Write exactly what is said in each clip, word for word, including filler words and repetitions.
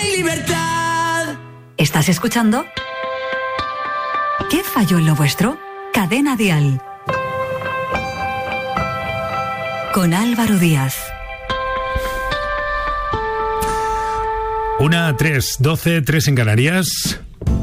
y libertad. ¿Estás escuchando? ¿Qué falló en lo vuestro? Cadena Dial. Con Álvaro Díaz. Una, tres, doce, tres en Canarias.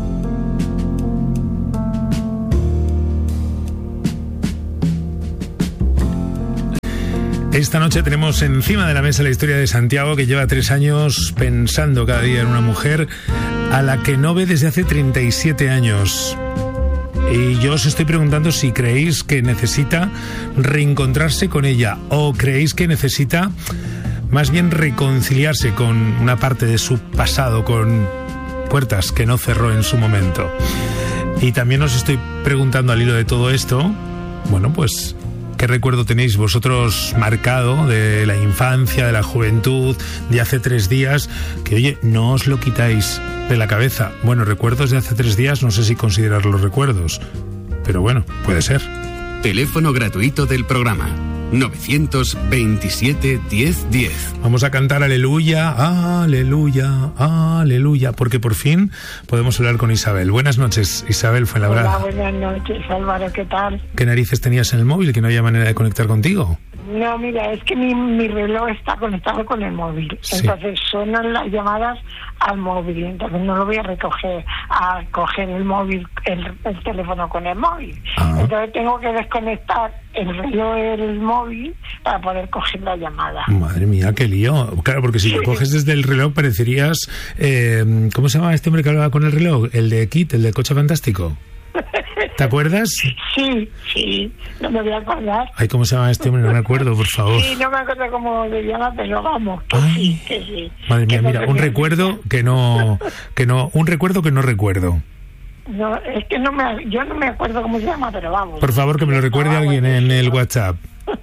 Esta noche tenemos encima de la mesa la historia de Santiago, que lleva tres años pensando cada día en una mujer a la que no ve desde hace treinta y siete años. Y yo os estoy preguntando si creéis que necesita reencontrarse con ella o creéis que necesita más bien reconciliarse con una parte de su pasado, con puertas que no cerró en su momento. Y también os estoy preguntando al hilo de todo esto, bueno, pues, ¿qué recuerdo tenéis vosotros marcado de la infancia, de la juventud, de hace tres días? Que, oye, no os lo quitáis de la cabeza. Bueno, recuerdos de hace tres días, no sé si considerarlos recuerdos, pero bueno, puede ser. Teléfono gratuito del programa novecientos veintisiete diez diez. Vamos a cantar aleluya, aleluya, aleluya, porque por fin podemos hablar con Isabel. Buenas noches, Isabel Fuenlabrada. Hola, buenas noches, Álvaro, ¿qué tal? ¿Qué narices tenías en el móvil que no había manera de conectar contigo? No, mira, es que mi, mi reloj está conectado con el móvil, sí. Entonces suenan las llamadas al móvil, entonces no lo voy a recoger, a coger el móvil, el, el teléfono con el móvil. Ah. Entonces tengo que desconectar el reloj del móvil para poder coger la llamada. Madre mía, qué lío. Claro, porque si sí. lo coges desde el reloj parecerías, eh, ¿cómo se llama este hombre que hablaba con el reloj? El de Kit, el de Coche Fantástico. ¿Te acuerdas? Sí, sí, no me voy a acordar. Ay, ¿cómo se llama este hombre? No me acuerdo, por favor. Sí, no me acuerdo cómo se llama, pero vamos, que Ay, sí, que sí. Madre mía, que mira, un recuerdo que no, que no, un recuerdo que no recuerdo. No, es que no me, yo no me acuerdo cómo se llama, pero vamos. Por favor, que me lo recuerde alguien en el WhatsApp.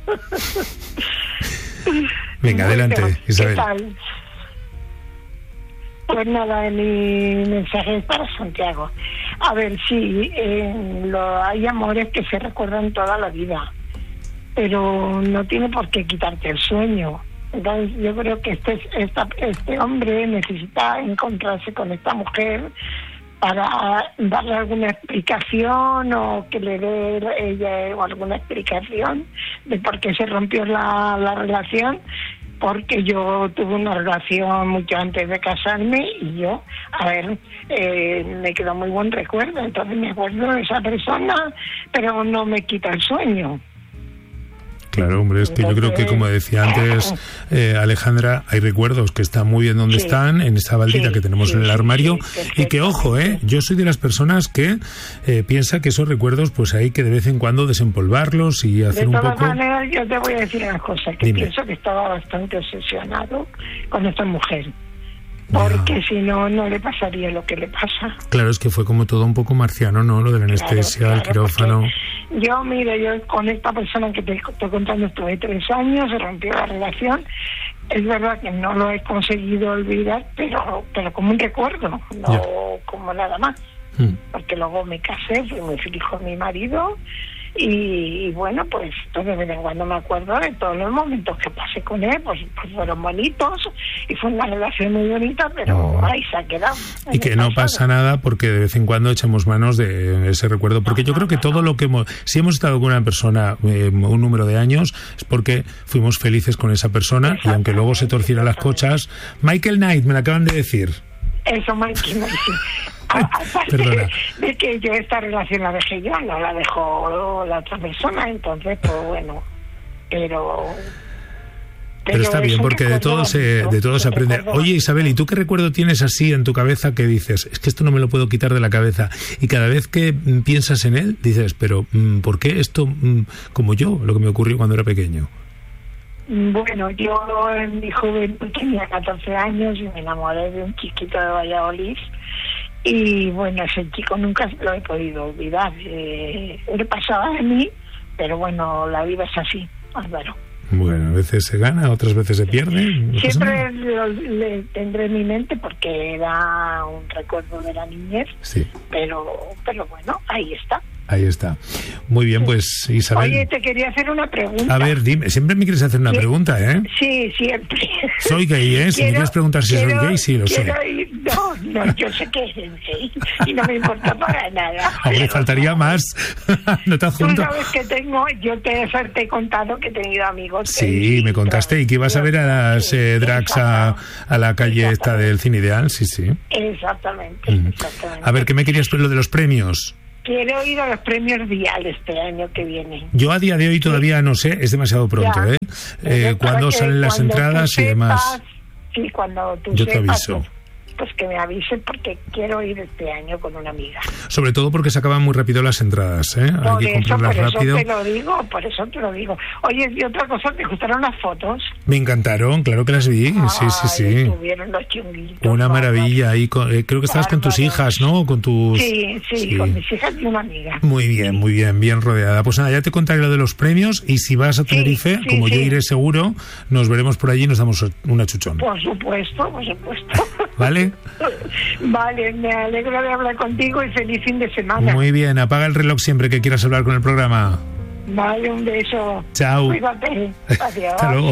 Venga, adelante, bueno, Isabel. ¿Qué tal? Pues nada, mi mensaje es para Santiago. A ver, sí, eh, lo, hay amores que se recuerdan toda la vida, pero no tiene por qué quitarte el sueño. Entonces yo creo que este, esta, este hombre necesita encontrarse con esta mujer para darle alguna explicación o que le dé ella alguna explicación de por qué se rompió la, la relación. Porque yo tuve una relación mucho antes de casarme y yo, a ver, eh, me quedó muy buen recuerdo. Entonces me acuerdo de esa persona, pero no me quita el sueño. Claro, hombre, es que yo creo que, como decía antes eh, Alejandra, hay recuerdos que están muy bien donde sí. están, en esa baldita sí, que tenemos sí, en el armario, sí, y que, ojo, eh, yo soy de las personas que eh, piensa que esos recuerdos, pues hay que de vez en cuando desempolvarlos y hacer un poco... De todas maneras, yo te voy a decir una cosa, que Dime. pienso que estaba bastante obsesionado con esta mujer. Porque no. si no, no le pasaría lo que le pasa. Claro, es que fue como todo un poco marciano, ¿no? Lo de la anestesia, claro, claro, el quirófano. Yo, mire, yo con esta persona que te estoy contando estuve tres años, se rompió la relación. Es verdad que no lo he conseguido olvidar, pero pero como un recuerdo, no ya. como nada más. Hmm. Porque luego me casé, fui muy feliz con mi marido. Y, y bueno, pues de vez en cuando me acuerdo de todos los momentos que pasé con él, pues, pues fueron bonitos y fue una relación muy bonita, pero oh. ahí se ha quedado. Y que no pasa nada porque de vez en cuando echamos manos de ese recuerdo, porque no, yo no, creo que no, todo no. lo que hemos, si hemos estado con una persona eh, un número de años, es porque fuimos felices con esa persona y aunque luego se torcieran las cochas. Michael Knight, me lo acaban de decir. Eso, Michael Knight. Aparte de, de que yo esta relación la dejé yo, no la dejó la otra persona, entonces pues bueno, pero pero, pero está bien, porque de todo se de todo se aprende. Oye, Isabel, ¿y tú qué recuerdo tienes así en tu cabeza que dices, es que esto no me lo puedo quitar de la cabeza? Y cada vez que piensas en él, dices, pero ¿por qué esto, como yo, lo que me ocurrió cuando era pequeño? Bueno, yo en mi juventud tenía catorce años y me enamoré de un chiquito de Valladolid. Y bueno, ese chico nunca lo he podido olvidar. Eh, él pasaba de mí, pero bueno, la vida es así, Álvaro. Bueno, a veces se gana, otras veces se pierde. No Siempre lo, le tendré en mi mente porque era un recuerdo de la niñez, sí. pero pero bueno, ahí está. Ahí está. Muy bien, pues Isabel. Oye, te quería hacer una pregunta. A ver, dime, siempre me quieres hacer una sí, pregunta, ¿eh? Sí, siempre. Soy gay, ¿eh? Si quiero, me quieres preguntar si quiero, soy gay, sí, lo quiero sé. Ir, no, no, yo sé que eres gay y no me importa para nada. Hombre, faltaría más. No te adjunto. Tú sabes que tengo, yo te, te he contado que he tenido amigos. Sí, me contaste, y que ibas a ver a las eh, drags a, a la calle esta del Cine Ideal, sí, sí. Exactamente, Mm. exactamente. A ver, ¿qué me querías lo de los premios? Quiero ir a los premios Dial este año que viene. Yo a día de hoy todavía no sé, es demasiado pronto, Ya. ¿eh? eh ¿Cuándo salen las cuando entradas tú y demás? sepas, sí, cuando tú Yo te sepas, aviso. Pues, pues que me avisen porque quiero ir este año con una amiga. Sobre todo porque se acaban muy rápido las entradas, ¿eh? Por Hay que eso, por comprarlas eso rápido. te lo digo, por eso te lo digo. Oye, y otra cosa, ¿te gustaron las fotos? Me encantaron, claro que las vi, sí, sí, Ay, sí. estuvieron los chunguitos. Una bárbaros. maravilla. Ahí con- eh, creo que estabas con tus Bárbaros. hijas, ¿no? Con tus... Sí, sí, Sí. con mis hijas y una amiga. Muy bien, muy bien, bien rodeada. Pues nada, ya te contaré lo de los premios y si vas a Tenerife, sí, como yo sí. iré seguro, nos veremos por allí y nos damos una chuchón. Por supuesto, por supuesto. ¿Vale? Vale, me alegro de hablar contigo y feliz fin de semana. Muy bien, apaga el reloj siempre que quieras hablar con el programa. Vale, un beso. Chao. Cuídate. Adiós. Hasta luego.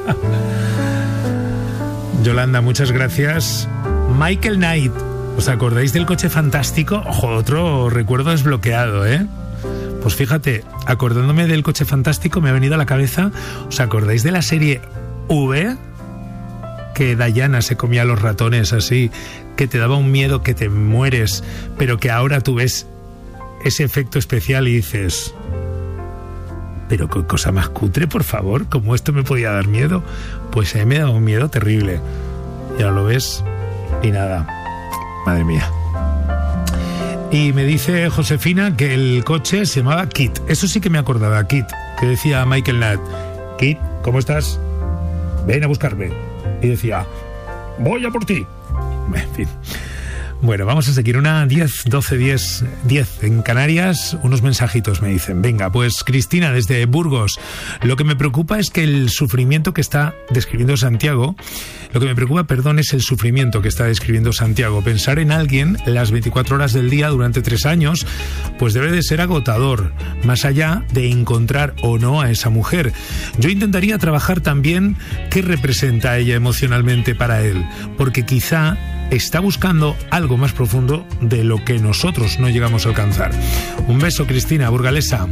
Yolanda, muchas gracias. Michael Knight, ¿os acordáis del coche fantástico? Ojo, otro recuerdo desbloqueado, ¿eh? Pues fíjate, acordándome del coche fantástico me ha venido a la cabeza, ¿os acordáis de la serie V? Que Diana se comía a los ratones así, que te daba un miedo que te mueres, pero que ahora tú ves ese efecto especial y dices... Pero qué cosa más cutre, por favor, como esto me podía dar miedo. Pues a mí me ha dado un miedo terrible. Y ahora lo ves y nada. Madre mía. Y me dice Josefina que el coche se llamaba Kit. Eso sí que me acordaba, Kit, que decía Michael Knight. Kit, ¿cómo estás? Ven a buscarme. Y decía, voy a por ti. En fin. Bueno, vamos a seguir. Una diez, doce, diez, diez en Canarias. Unos mensajitos me dicen. Venga, pues Cristina desde Burgos. Lo que me preocupa es que el sufrimiento que está describiendo Santiago, lo que me preocupa, perdón, es el sufrimiento que está describiendo Santiago. Pensar en alguien las veinticuatro horas del día durante tres años, pues debe de ser agotador, más allá de encontrar o no a esa mujer. Yo intentaría trabajar también qué representa ella emocionalmente para él, porque quizá está buscando algo más profundo de lo que nosotros no llegamos a alcanzar. Un beso, Cristina, burgalesa.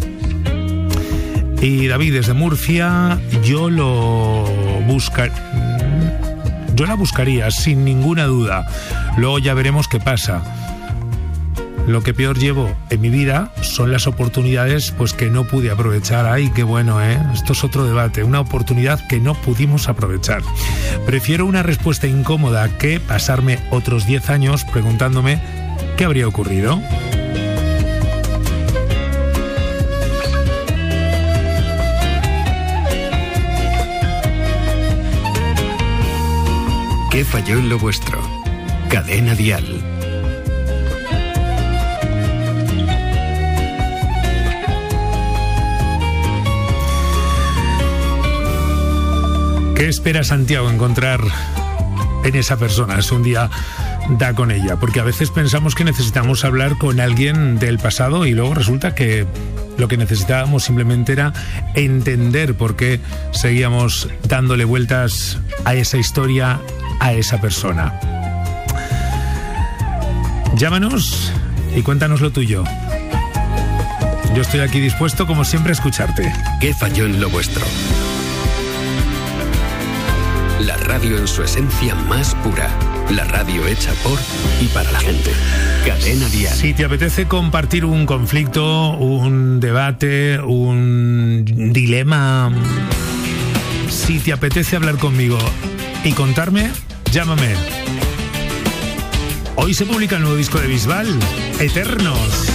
Y David, desde Murcia, yo lo buscar... yo la buscaría, sin ninguna duda. Luego ya veremos qué pasa. Lo que peor llevo en mi vida son las oportunidades pues que no pude aprovechar. Ay, qué bueno, ¿eh? Esto es otro debate. Una oportunidad que no pudimos aprovechar. Prefiero una respuesta incómoda que pasarme otros diez años preguntándome qué habría ocurrido. ¿Qué falló en lo vuestro? Cadena Dial. ¿Qué espera Santiago encontrar en esa persona? Es un día da con ella, porque a veces pensamos que necesitamos hablar con alguien del pasado y luego resulta que lo que necesitábamos simplemente era entender por qué seguíamos dándole vueltas a esa historia, a esa persona. Llámanos y cuéntanos lo tuyo. Yo estoy aquí dispuesto, como siempre, a escucharte. ¿Qué falló en lo vuestro? La radio en su esencia más pura. La radio hecha por y para la gente. Cadena Dial. Si te apetece compartir un conflicto, un debate, un dilema, si te apetece hablar conmigo y contarme, llámame. Hoy se publica el nuevo disco de Bisbal, Eternos.